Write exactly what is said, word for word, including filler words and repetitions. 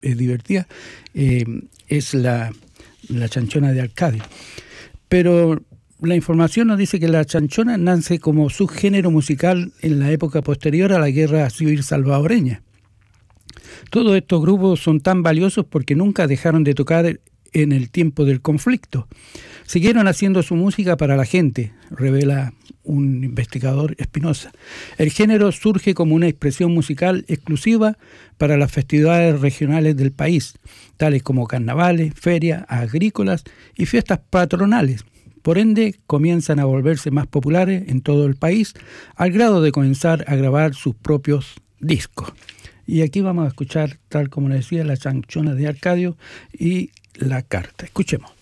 es divertida, eh, es la, la chanchona de Arcadio. Pero la información nos dice que la chanchona nace como subgénero musical en la época posterior a la Guerra Civil Salvadoreña. Todos estos grupos son tan valiosos porque nunca dejaron de tocar en el tiempo del conflicto. Siguieron haciendo su música para la gente, revela un investigador Espinosa. El género surge como una expresión musical exclusiva para las festividades regionales del país, tales como carnavales, ferias agrícolas y fiestas patronales. Por ende, comienzan a volverse más populares en todo el país, al grado de comenzar a grabar sus propios discos. Y aquí vamos a escuchar, tal como les decía, la chanchona de Arcadio y la carta. Escuchemos.